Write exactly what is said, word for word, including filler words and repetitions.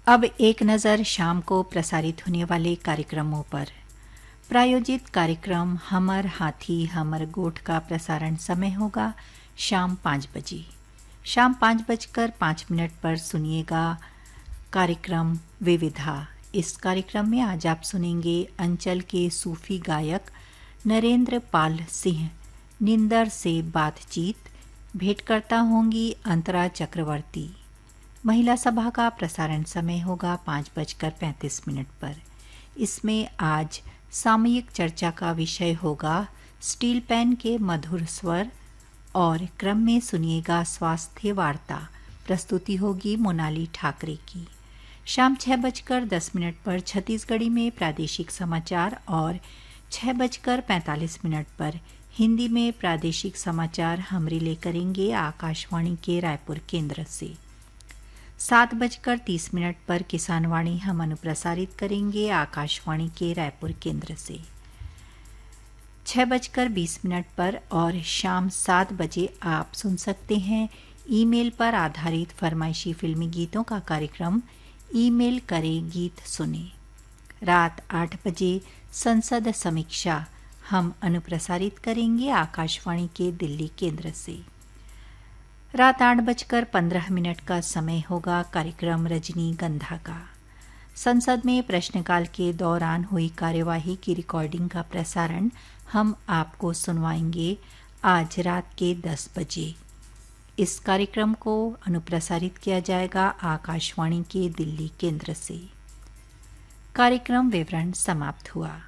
अब एक नज़र शाम को प्रसारित होने वाले कार्यक्रमों पर। प्रायोजित कार्यक्रम हमर हाथी हमर गोठ का प्रसारण समय होगा शाम पाँच बजे। शाम पाँच बजकर पाँच मिनट पर सुनिएगा कार्यक्रम विविधा। इस कार्यक्रम में आज आप सुनेंगे अंचल के सूफी गायक नरेंद्र पाल सिंह निंदर से बातचीत। भेंटकर्ता होंगी अंतरा चक्रवर्ती। महिला सभा का प्रसारण समय होगा पाँच बजकर पैंतीस मिनट पर। इसमें आज सामयिक चर्चा का विषय होगा स्टील पैन के मधुर स्वर और क्रम में सुनिएगा स्वास्थ्य वार्ता। प्रस्तुति होगी मोनाली ठाकरे की। शाम छह बजकर दस मिनट पर छत्तीसगढ़ी में प्रादेशिक समाचार और छह बजकर पैंतालीस मिनट पर हिंदी में प्रादेशिक समाचार हम रिले करेंगे आकाशवाणी के रायपुर केंद्र से। सात बजकर तीस मिनट पर किसानवाणी हम अनुप्रसारित करेंगे आकाशवाणी के रायपुर केंद्र से। छह बजकर बीस मिनट पर और शाम सात बजे आप सुन सकते हैं ईमेल पर आधारित फरमाइशी फिल्मी गीतों का कार्यक्रम ईमेल करें गीत सुने। रात आठ बजे संसद समीक्षा हम अनुप्रसारित करेंगे आकाशवाणी के दिल्ली केंद्र से। रात आठ बजकर पंद्रह मिनट का समय होगा कार्यक्रम रजनीगंधा का। संसद में प्रश्नकाल के दौरान हुई कार्यवाही की रिकॉर्डिंग का प्रसारण हम आपको सुनवाएंगे आज रात के दस बजे। इस कार्यक्रम को अनुप्रसारित किया जाएगा आकाशवाणी के दिल्ली केंद्र से। कार्यक्रम विवरण समाप्त हुआ।